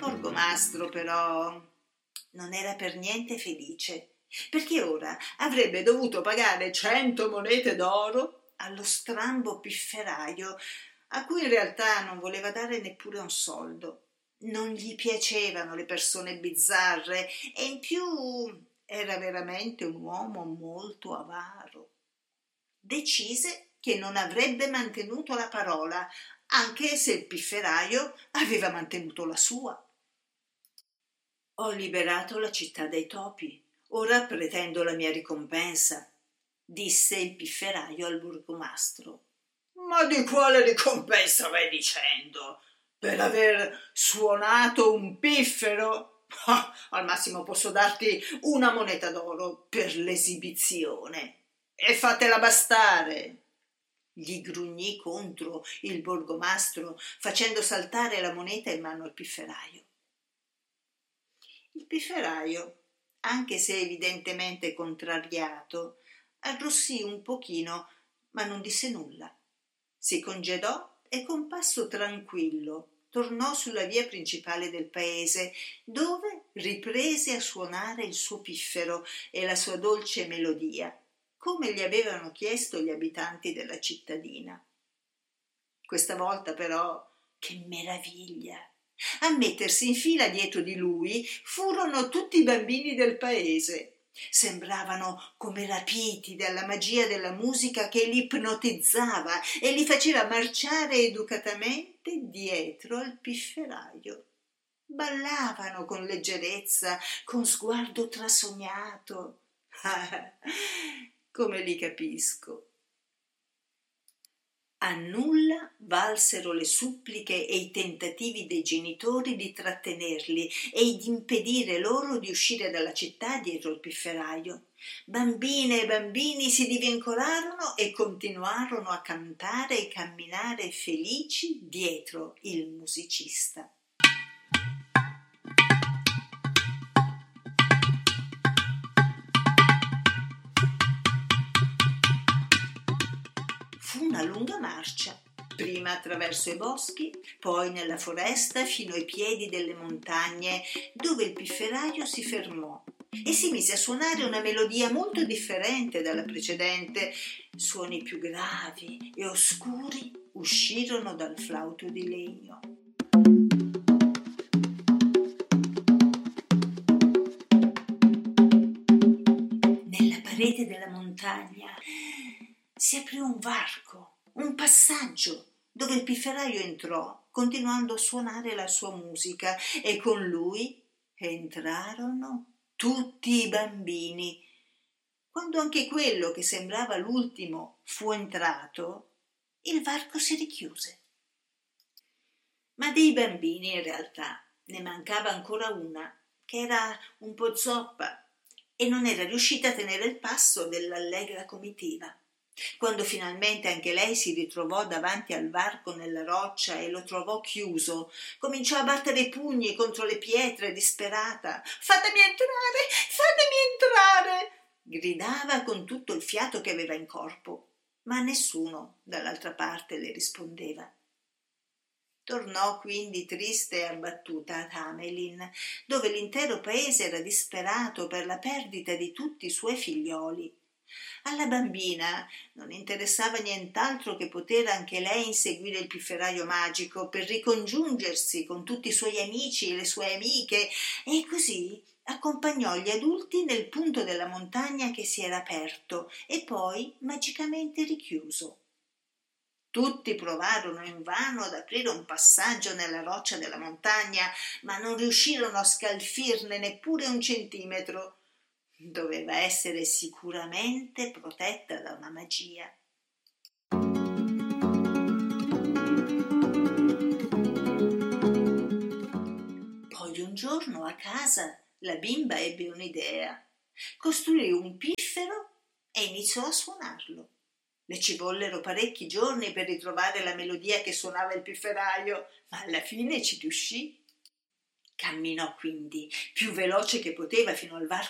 Borgomastro però non era per niente felice, perché ora avrebbe dovuto pagare 100 monete d'oro allo strambo pifferaio, a cui in realtà non voleva dare neppure un soldo. Non gli piacevano le persone bizzarre e in più era veramente un uomo molto avaro. Decise che non avrebbe mantenuto la parola, anche se il pifferaio aveva mantenuto la sua. Ho liberato la città dai topi, ora pretendo la mia ricompensa, disse il pifferaio al burgomastro. Ma di quale ricompensa vai dicendo? Per aver suonato un piffero? Al massimo posso darti una moneta d'oro per l'esibizione. E fatela bastare. Gli grugnì contro il borgomastro, facendo saltare la moneta in mano al pifferaio. Il pifferaio, anche se evidentemente contrariato, arrossì un pochino, ma non disse nulla. Si congedò e con passo tranquillo tornò sulla via principale del paese, dove riprese a suonare il suo piffero e la sua dolce melodia, come gli avevano chiesto gli abitanti della cittadina. Questa volta però, che meraviglia! A mettersi in fila dietro di lui furono tutti i bambini del paese. Sembravano come rapiti dalla magia della musica che li ipnotizzava e li faceva marciare educatamente dietro al pifferaio. Ballavano con leggerezza, con sguardo trasognato. Come li capisco. A nulla valsero le suppliche e i tentativi dei genitori di trattenerli e di impedire loro di uscire dalla città dietro il pifferaio. Bambine e bambini si divincolarono e continuarono a cantare e camminare felici dietro il musicista. Fu una lunga marcia, prima attraverso i boschi, poi nella foresta fino ai piedi delle montagne, dove il pifferaio si fermò e si mise a suonare una melodia molto differente dalla precedente. Suoni più gravi e oscuri uscirono dal flauto di legno. Nella parete della montagna si aprì un varco, un passaggio, dove il pifferaio entrò, continuando a suonare la sua musica, e con lui entrarono tutti i bambini. Quando anche quello che sembrava l'ultimo fu entrato, il varco si richiuse. Ma dei bambini in realtà ne mancava ancora una, che era un po' zoppa e non era riuscita a tenere il passo dell'allegra comitiva. Quando finalmente anche lei si ritrovò davanti al varco nella roccia e lo trovò chiuso, cominciò a battere i pugni contro le pietre disperata. «Fatemi entrare! Fatemi entrare!» gridava con tutto il fiato che aveva in corpo, ma nessuno dall'altra parte le rispondeva. Tornò quindi triste e abbattuta ad Hamelin, dove l'intero paese era disperato per la perdita di tutti i suoi figlioli. Alla bambina non interessava nient'altro che poter anche lei inseguire il pifferaio magico per ricongiungersi con tutti i suoi amici e le sue amiche, e così accompagnò gli adulti nel punto della montagna che si era aperto e poi magicamente richiuso. Tutti provarono invano ad aprire un passaggio nella roccia della montagna, ma non riuscirono a scalfirne neppure un centimetro. Doveva essere sicuramente protetta da una magia. Poi un giorno a casa la bimba ebbe un'idea. Costruì un piffero e iniziò a suonarlo. Le ci vollero parecchi giorni per ritrovare la melodia che suonava il pifferaio, ma alla fine ci riuscì. Camminò quindi più veloce che poteva fino al varco